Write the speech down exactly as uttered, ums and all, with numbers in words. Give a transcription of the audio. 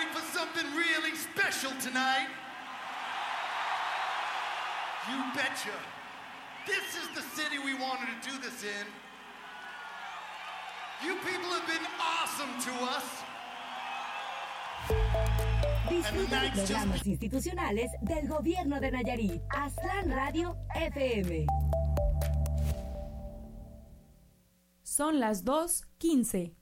for something really special tonight? You betcha. This is the city we wanted to do this in. You people have been awesome to us. Disfruta de programas institucionales del gobierno de Nayarit. Aztlán Radio F M. Son las dos quince.